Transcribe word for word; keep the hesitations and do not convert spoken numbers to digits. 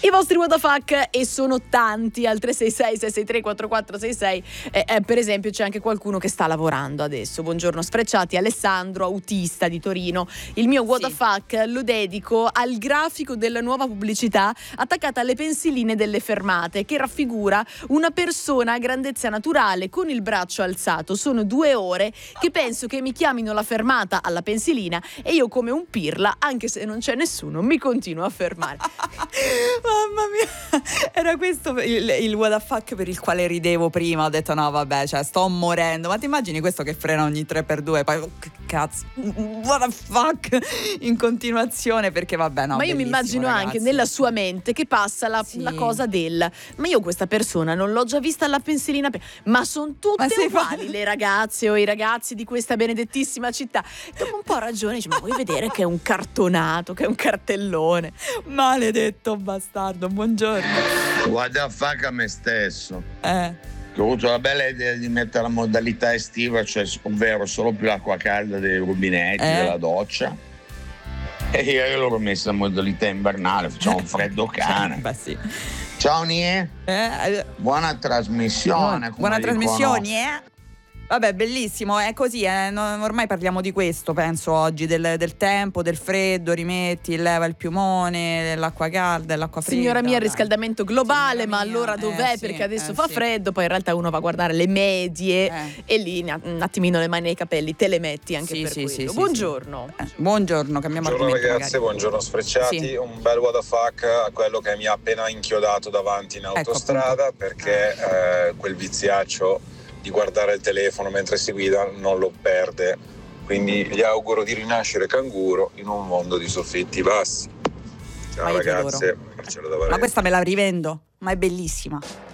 I vostri what the fuck, e sono tanti, al tre sei sei sei sei tre quattro quattro sei sei. Eh, eh, per esempio c'è anche qualcuno che sta lavorando adesso. Buongiorno Sfrecciati, Alessandro, autista di Torino. Il mio what the Sì. fuck lo dedico al grafico della nuova pubblicità attaccata alle pensiline delle fermate, che raffigura una persona a grandezza naturale con il braccio alzato. Sono due ore che penso che mi chiamino la fermata alla pensilina e io, come un pirla, anche se non c'è nessuno, mi continuo a fermare. Mamma mia, era questo il, il what the fuck per il quale ridevo prima. Ho detto no vabbè, cioè sto morendo. Ma ti immagini questo che frena ogni tre per due? Poi oh, che cazzo, what the fuck in continuazione, perché vabbè no. Ma io mi immagino ragazzi. anche nella sua mente che passa la, Sì. la cosa del ma io questa persona non l'ho già vista alla pensilina, pe- ma sono tutte Ma sei uguali fa- le ragazze o i ragazzi di questa benedettissima città. Dopo un po' ragione dici, ma vuoi vedere che è un cartonato, che è un cartellone? Maledetto bastardo, buongiorno. What the fuck a me stesso. Eh. Che ho avuto la bella idea di mettere la modalità estiva, cioè ovvero solo più l'acqua calda dei rubinetti, Eh. della doccia. E io l'ho messa in modalità invernale, facciamo un freddo cane. Beh sì. Ciao Nie, Eh, buona trasmissione. come buona dicono. trasmissione, eh? Vabbè, bellissimo, è così, eh. no, ormai parliamo di questo, penso oggi, del, del tempo, del freddo, rimetti, leva il piumone, dell'acqua calda, dell'acqua fredda. Signora mia, il dai. riscaldamento globale, Signora ma mia, allora eh, dov'è? sì, Perché adesso eh, fa sì. freddo, poi in realtà uno va a guardare le medie Eh. e lì un attimino le mani nei capelli te le metti anche Sì, per sì, quello. sì, sì, Buongiorno. Eh, buongiorno, cambiamo Buongiorno argomento ragazze, magari. buongiorno Sfrecciati. Sì. Un bel what the fuck a quello che mi ha appena inchiodato davanti in Ecco, autostrada, appunto. perché eh, quel viziaccio di guardare il telefono mentre si guida non lo perde. Quindi gli auguro di rinascere canguro in un mondo di soffitti bassi. Ciao Ma io ti ragazze, adoro. Marcello da Ma Varese. questa me la rivendo, ma è bellissima.